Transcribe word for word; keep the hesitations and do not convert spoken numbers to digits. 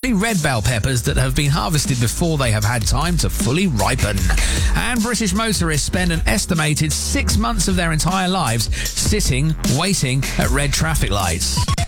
mostly red bell peppers that have been harvested before they have had time to fully ripen. And British motorists spend an estimated six months of their entire lives sitting, waiting at red traffic lights.